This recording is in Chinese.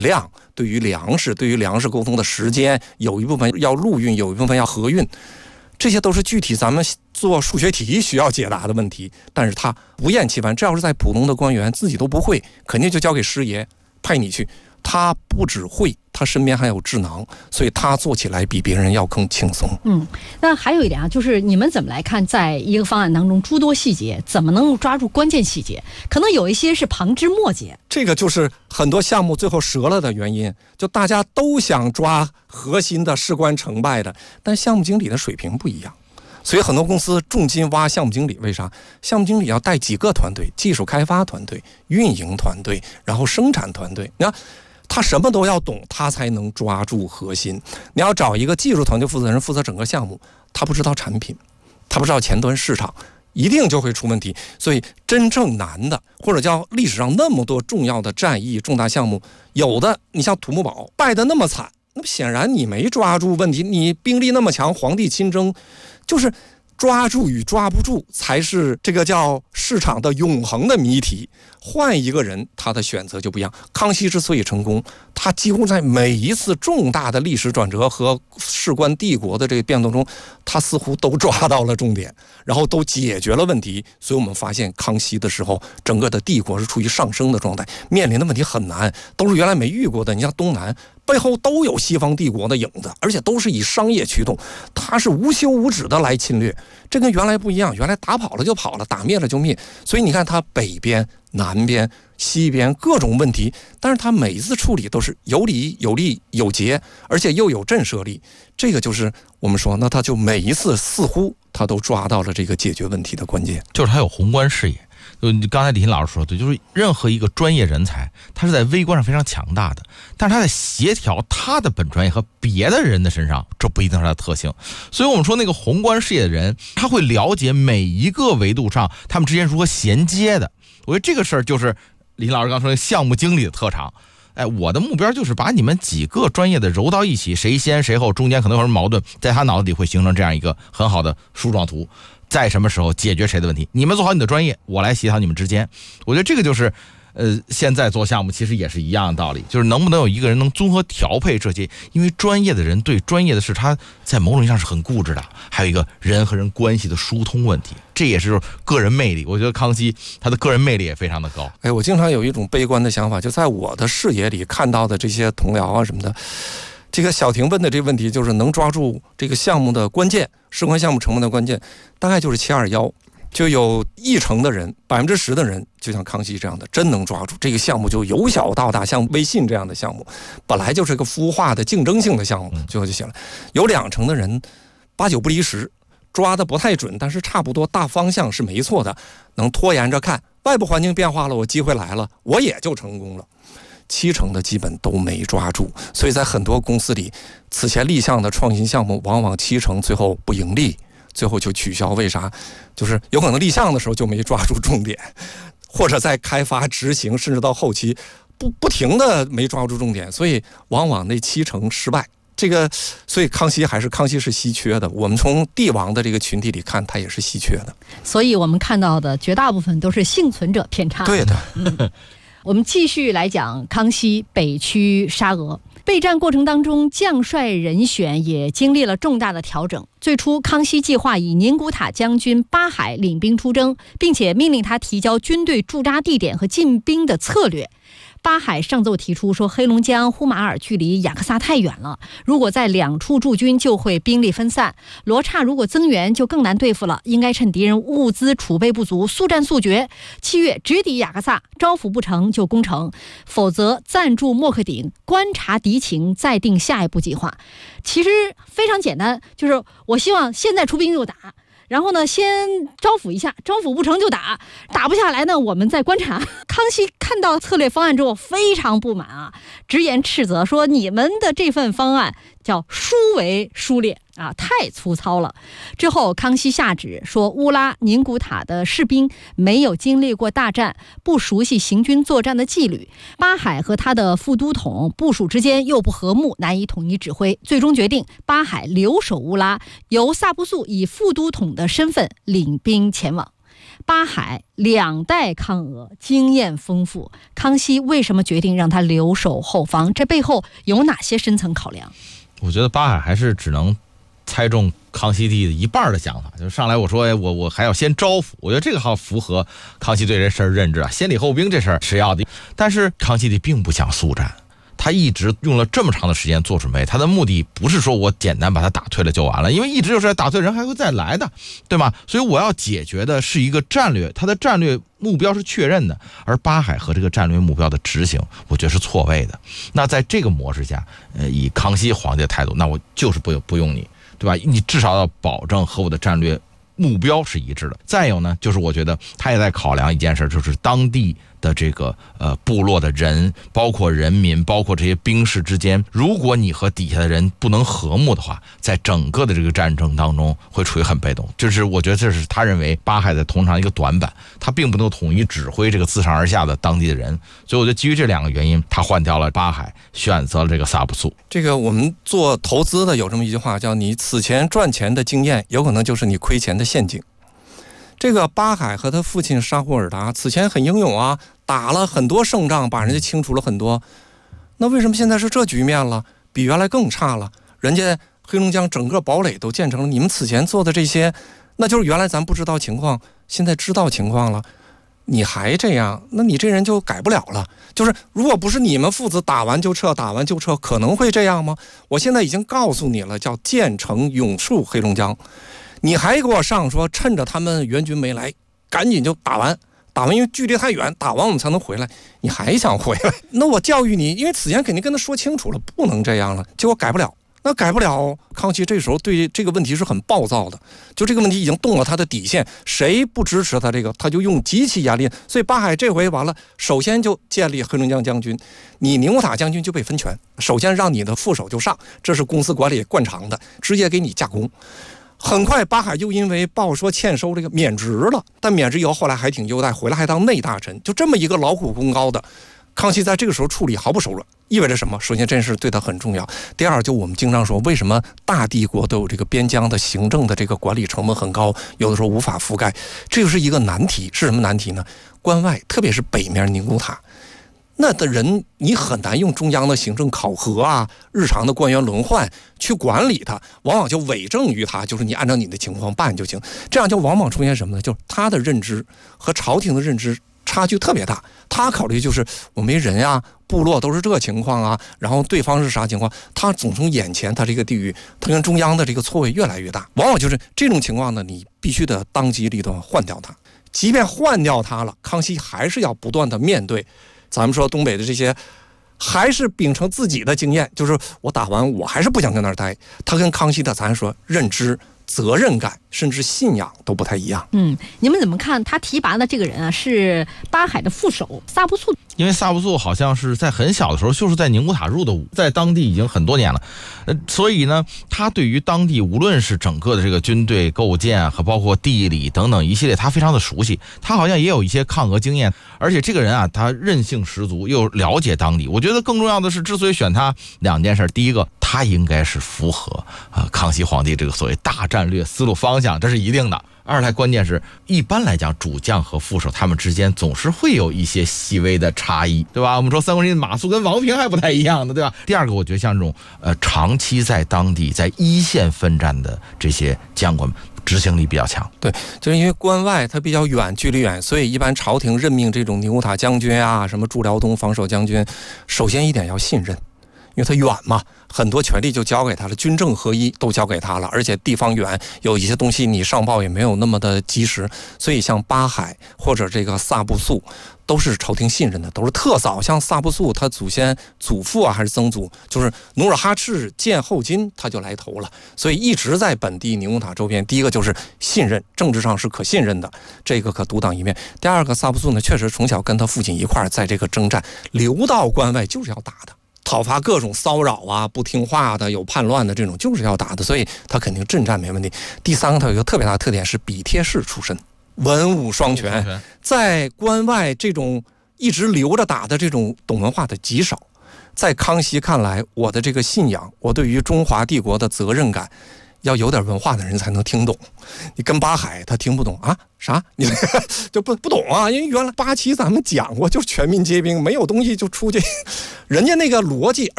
量，对于粮食沟通的时间，有一部分要陆运，有一部分要河运，这些都是具体咱们做数学题需要解答的问题。但是他不厌其烦，这要是在普通的官员自己都不会，肯定就交给师爷派你去。他不只会，他身边还有智囊，所以他做起来比别人要更轻松。 那还有一点啊，就是你们怎么来看，在一个方案当中诸多细节，怎么能够抓住关键细节？可能有一些是旁枝末节， 这个就是很多项目最后折了的原因，就大家都想抓核心的事关成败的，但项目经理的水平不一样。所以很多公司重金挖项目经理，为啥？项目经理要带几个团队，技术开发团队、运营团队，然后生产团队，你看他什么都要懂，他才能抓住核心。你要找一个技术团队负责人负责整个项目，他不知道产品，他不知道前端市场，一定就会出问题。所以真正难的，或者叫历史上那么多重要的战役、重大项目，有的你像土木堡败得那么惨，那么显然你没抓住问题，你兵力那么强，皇帝亲征，就是抓住与抓不住才是这个叫市场的永恒的谜题。换一个人，他的选择就不一样。康熙之所以成功，他几乎在每一次重大的历史转折和事关帝国的这个变动中，他似乎都抓到了重点，然后都解决了问题。所以我们发现康熙的时候，整个的帝国是处于上升的状态，面临的问题很难，都是原来没遇过的。你像东南背后都有西方帝国的影子，而且都是以商业驱动，他是无休无止的来侵略，这跟原来不一样。原来打跑了就跑了，打灭了就灭。所以你看他北边、南边、西边各种问题，但是他每一次处理都是有理有利有节，而且又有震慑力。这个就是我们说，那他就每一次似乎他都抓到了这个解决问题的关键， 就是他有宏观视野。就刚才李欣老师说的，就是任何一个专业人才，他是在微观上非常强大的，但是他在协调他的本专业和别的人的身上，这不一定是他的特性。所以我们说那个宏观视野的人，他会了解每一个维度上他们之间如何衔接的。我觉得这个事儿就是李欣老师刚说的项目经理的特长。我的目标就是把你们几个专业的揉到一起，谁先谁后，中间可能有什么矛盾，在他脑子里会形成这样一个很好的树状图，在什么时候解决谁的问题，你们做好你的专业，我来协调你们之间。我觉得这个就是现在做项目其实也是一样的道理，就是能不能有一个人能综合调配这些，因为专业的人对专业的事他在某种意义上是很固执的。还有一个人和人关系的疏通问题，这也是个人魅力。我觉得康熙他的个人魅力也非常的高。 我经常有一种悲观的想法，就在我的视野里看到的这些同僚啊什么的，这个小婷问的这个问题，就是能抓住这个项目的关键，事关项目成本的关键，大概就是721，就有10%的人，10%的人，就像康熙这样的，真能抓住这个项目，就由小到大，像微信这样的项目，本来就是个孵化的竞争性的项目，最后就行了。有2%的人，8、9不离10，抓的不太准，但是差不多大方向是没错的，能拖延着看，外部环境变化了，我机会来了，我也就成功了。7%的基本都没抓住，所以在很多公司里，此前立项的创新项目，往往7%最后不盈利，最后就取消。为啥？就是有可能立项的时候就没抓住重点，或者在开发执行甚至到后期不停的没抓住重点，所以往往那7%失败。这个，所以康熙是稀缺的。我们从帝王的这个群体里看，他也是稀缺的。 所以我们看到的绝大部分都是幸存者偏差。 对的。 我们继续来讲康熙北驱沙俄。备战过程当中，将帅人选也经历了重大的调整。最初，康熙计划以宁古塔将军巴海领兵出征，并且命令他提交军队驻扎地点和进兵的策略。巴海上奏提出说，黑龙江呼马尔距离雅克萨太远了，如果在2处驻军就会兵力分散，罗刹如果增援就更难对付了，应该趁敌人物资储备不足，速战速决。7月直抵雅克萨，招抚不成就攻城，否则暂驻莫克顶，观察敌情，再定下一步计划。其实非常简单，就是我希望现在出兵就打，然后呢，先招抚一下，招抚不成就打，打不下来呢，我们再观察。康熙看到策略方案之后非常不满啊，直言斥责说：“你们的这份方案叫疏为疏劣啊，太粗糙了。”之后，康熙下旨说，乌拉、宁古塔的士兵没有经历过大战，不熟悉行军作战的纪律。巴海和他的副都统部署之间又不和睦，难以统一指挥。最终决定，巴海留守乌拉，由萨布素以副都统的身份领兵前往。 八海2代抗俄，经验丰富。康熙为什么决定让他留守后方？这背后有哪些深层考量？ 我觉得八海还是只能猜中康熙帝的一半的想法，就是上来我说我还要先招抚，我觉得这个好符合康熙对这事儿认知啊，先礼后兵这事儿是要的。但是康熙帝并不想速战，他一直用了这么长的时间做准备，他的目的不是说我简单把他打退了就完了，因为一直就是打退人还会再来的，对吗？所以我要解决的是一个战略，他的战略目标是确认的，而八海和这个战略目标的执行，我觉得是错位的。那在这个模式下，以康熙皇帝的态度，那我就是不用你，对吧？你至少要保证和我的战略目标是一致的。再有呢，就是我觉得他也在考量一件事，就是当地的这个部落的人，包括人民，包括这些兵士之间，如果你和底下的人不能和睦的话，在整个的这个战争当中会处于很被动。就是我觉得这是他认为八海在通常一个短板，他并不能统一指挥这个自上而下的当地的人。所以我觉得基于这2个原因，他换掉了八海，选择了这个萨布苏。 这个我们做投资的有这么一句话，叫你此前赚钱的经验，有可能就是你亏钱的陷阱。这个八海和他父亲沙胡尔达此前很英勇啊，打了很多胜仗，把人家清除了很多。那为什么现在是这局面了？比原来更差了。人家黑龙江整个堡垒都建成了，你们此前做的这些，那就是原来咱不知道情况，现在知道情况了，你还这样，那你这人就改不了了。就是如果不是你们父子打完就撤，打完就撤，可能会这样吗？我现在已经告诉你了，叫建成永戍黑龙江。你还给我上说趁着他们援军没来赶紧就打完，因为距离太远，打完我们才能回来，你还想回来？那我教育你，因为此前肯定跟他说清楚了，不能这样了，结果改不了。那改不了，康熙这时候对这个问题是很暴躁的，就这个问题已经动了他的底线，谁不支持他这个，他就用极其严厉。所以八海这回完了，首先就建立黑龙江将军，你宁古塔将军就被分权，首先让你的副手就上，这是公司管理惯常的，直接给你架空。很快八海又因为报说欠收这个免职了，但免职以后后来还挺优待，回来还当内大臣，就这么一个劳苦功高的康熙，在这个时候处理毫不手软，意味着什么？首先这件事对他很重要，第二就我们经常说，为什么大帝国都有这个边疆的行政的这个管理成本很高，有的时候无法覆盖，这就是一个难题。是什么难题呢？关外特别是北面宁古塔那的人，你很难用中央的行政考核啊、日常的官员轮换去管理他，往往就委政于他，就是你按照你的情况办就行。这样就往往出现什么呢？就是他的认知和朝廷的认知差距特别大。他考虑就是我没人啊，部落都是这个情况啊，然后对方是啥情况，他总从眼前他这个地域，他跟中央的这个错位越来越大。往往就是这种情况呢，你必须得当机立断换掉他。即便换掉他了，康熙还是要不断的面对。咱们说东北的这些，还是秉承自己的经验，就是我打完我还是不想跟那儿待。他跟康熙的咱说认知、责任感甚至信仰都不太一样。 你们怎么看他提拔的这个人啊？是八海的副手萨布素。 因为萨布素好像是在很小的时候就是在宁古塔入的伍，在当地已经很多年了，所以呢，他对于当地无论是整个的这个军队构建和包括地理等等一系列，他非常的熟悉。他好像也有一些抗俄经验，而且这个人啊，他韧性十足，又了解当地。我觉得更重要的是，之所以选他2件事，第一个，他应该是符合康熙皇帝这个所谓大战略思路方向，这是一定的。二来关键是，一般来讲，主将和副手他们之间总是会有一些细微的差异，对吧？我们说三国时期马谡跟王平还不太一样的，对吧？第二个，我觉得像这种长期在当地在一线奋战的这些将官们，执行力比较强。 对，就是因为关外它比较远，距离远，所以一般朝廷任命这种宁古塔将军啊，什么驻辽东防守将军，首先一点要信任。因为他远嘛，很多权力就交给他了，军政合一都交给他了，而且地方远，有一些东西你上报也没有那么的及时，所以像八海或者这个萨布素都是朝廷信任的，都是特早。像萨布素他祖父啊还是曾祖，就是努尔哈赤建后金他就来投了，所以一直在本地宁古塔周边。第一个就是信任，政治上是可信任的，这个可独当一面。第二个，萨布素呢确实从小跟他父亲一块在这个征战，流到关外就是要打的。讨伐各种骚扰啊、不听话的、有叛乱的这种，就是要打的，所以他肯定阵战没问题。第三个，他有一个特别大的特点是笔帖式出身，文武双全，在关外这种一直留着打的这种懂文化的极少。在康熙看来，我的这个信仰，我对于中华帝国的责任感， 要有点文化的人才能听懂。你跟巴海他听不懂啊，啥？你就不懂啊？因为原来8期咱们讲过，就是全民皆兵，没有东西就出去，人家那个逻辑。